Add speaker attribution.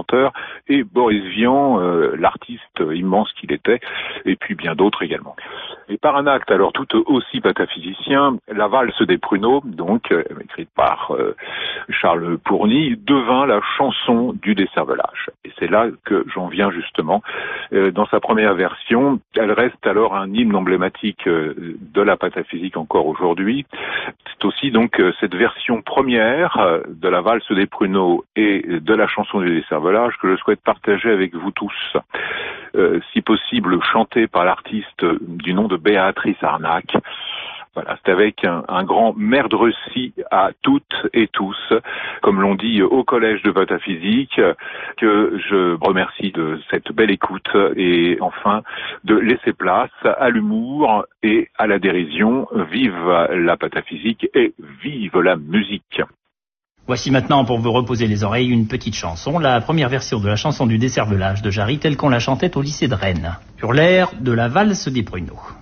Speaker 1: chanteur, et Boris Vian, l'artiste immense qu'il était, et puis bien d'autres également. Et par un acte alors tout aussi pataphysicien, la valse des pruneaux, donc écrite par Charles Pourny, devint la chanson du décervelage. Et c'est là que j'en viens justement. Dans sa première version, elle reste alors un hymne emblématique de la pataphysique encore aujourd'hui. C'est aussi donc cette version première de la valse des pruneaux et de la chanson du décervelage que je souhaite partager avec vous tous. Si possible chantée par l'artiste du nom de Béatrice Arnac. Voilà, c'est avec un grand merci à toutes et tous, comme l'on dit au Collège de Pataphysique, que je remercie de cette belle écoute et enfin de laisser place à l'humour et à la dérision. Vive la pataphysique et vive la musique!
Speaker 2: Voici maintenant, pour vous reposer les oreilles, une petite chanson, la première version de la chanson du décervelage de Jarry, telle qu'on la chantait au lycée de Rennes, sur l'air de la valse des pruneaux.